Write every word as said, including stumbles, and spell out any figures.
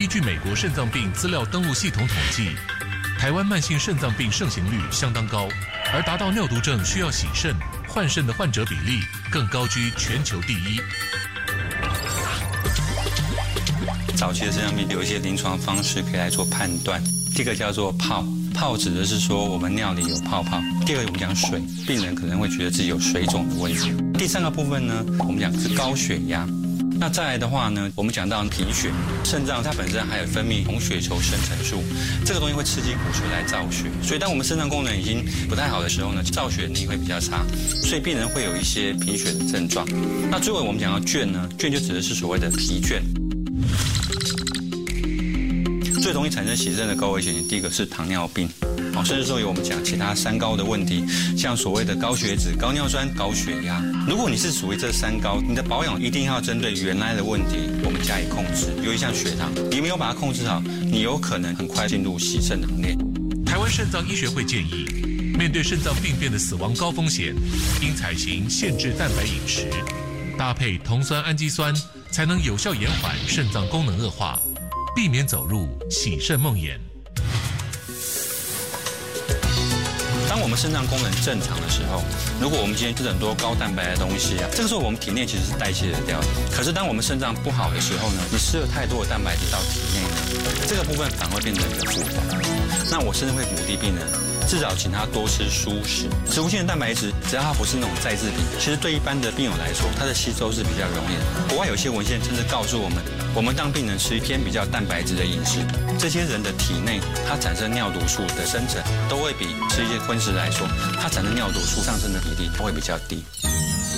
据美国肾脏病资料登录系统统计，台湾慢性肾脏病盛行率相当高，而达到尿毒症需要洗肾、换肾的患者比例更高居全球第一。 早期的肾脏病有一些临床方式可以来做判断。第一个叫做泡，泡指的是说我们尿里有泡泡。第二个我们讲水，病人可能会觉得自己有水肿的问题。第三个部分呢，我们讲是高血压。那再来的话呢，我们讲到贫血，肾脏它本身还有分泌红血球生成素，这个东西会刺激骨髓来造血，所以当我们肾脏功能已经不太好的时候呢，造血能力会比较差，所以病人会有一些贫血的症状。那最后我们讲到倦呢，倦就指的是所谓的疲倦。最容易产生洗肾的高危险性，第一个是糖尿病，哦，甚至说有我们讲其他三高的问题，像所谓的高血脂、高尿酸、高血压。如果你是属于这三高，你的保养一定要针对原来的问题，我们加以控制。尤其像血糖，你没有把它控制好，你有可能很快进入洗肾的行列。 台湾肾脏医学会建议，面对肾脏病变的死亡高风险，应采行限制蛋白饮食，搭配酮酸氨基酸，才能有效延缓肾脏功能恶化，避免走入洗肾梦魇。 当我们肾脏功能正常的时候，如果我们今天吃很多高蛋白的东西啊，这个时候我们体内其实是代谢得掉的。可是当我们肾脏不好的时候呢，你吃了太多的蛋白质到体内呢，这个部分反而会变成一个负担。那我甚至会鼓励病人，至少请他多吃蔬食。植物性的蛋白质，只要它不是那种再制品，其实对一般的病友来说，它的吸收是比较容易的。国外有些文献甚至告诉我们，我们当病人吃偏比较蛋白质的饮食，这些人的体内它产生尿毒素的生成，都会比吃一些荤食来说，它产生尿毒素上升的比例它会比较低。